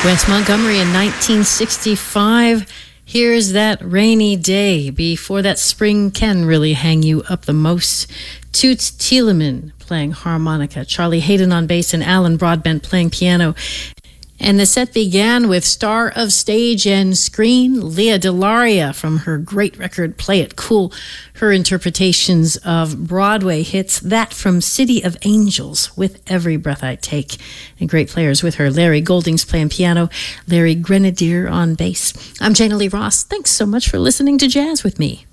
Wes Montgomery in 1965. Here's That Rainy Day. Before that, spring can really hang you up the most. Toots Thielemans playing harmonica, Charlie Hayden on bass, and Alan Broadbent playing piano. And the set began with star of stage and screen, Lea DeLaria, from her great record, Play It Cool. Her interpretations of Broadway hits, that from City of Angels, With Every Breath I Take. And great players with her, Larry Goldings playing piano, Larry Grenadier on bass. I'm Jana Lee Ross. Thanks so much for listening to Jazz with me.